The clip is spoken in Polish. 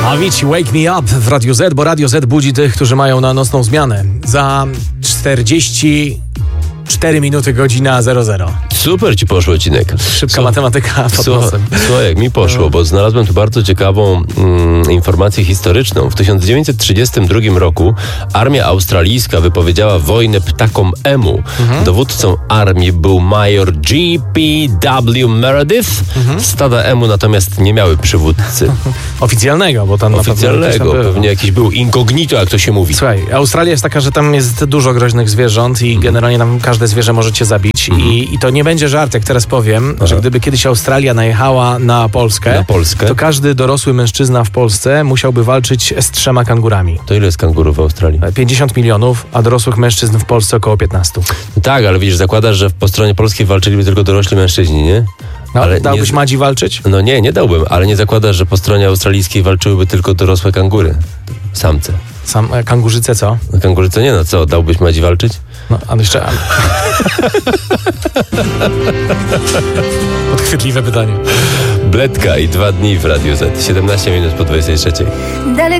Avicii Wake Me Up w Radiu Z, bo Radio Z budzi tych, którzy mają na nocną zmianę. Za 44 minuty, godzina 00. Super ci poszło, odcinek. Szybka matematyka pod nosem. Słuchaj, jak mi poszło, bo znalazłem tu bardzo ciekawą informację historyczną. W 1932 roku armia australijska wypowiedziała wojnę ptakom emu. Dowódcą armii był major G.P.W. Meredith. Stada emu natomiast nie miały przywódcy. Oficjalnego, bo tam Oficjalnego, na pewnie jakiś był incognito, jak to się mówi. Słuchaj, Australia jest taka, że tam jest dużo groźnych zwierząt i generalnie tam każde zwierzę może cię zabić. I to nie będzie żart, jak teraz powiem, że gdyby kiedyś Australia najechała na Polskę, to każdy dorosły mężczyzna w Polsce musiałby walczyć z 3 kangurami. To ile jest kangurów w Australii? 50 milionów, a dorosłych mężczyzn w Polsce około 15. No tak, ale widzisz, zakładasz, że po stronie polskiej walczyliby tylko dorośli mężczyźni, nie? No, ale dałbyś Madzi walczyć? No nie dałbym, ale nie zakładasz, że po stronie australijskiej walczyłyby tylko dorosłe kangury. Samce. Kangurzyce co? No kangurzyce nie, no co, dałbyś Madzi walczyć? No, a jeszcze... Podchwytliwe pytanie. Bledka i 2 dni w Radiu Z. 17 minut po 23.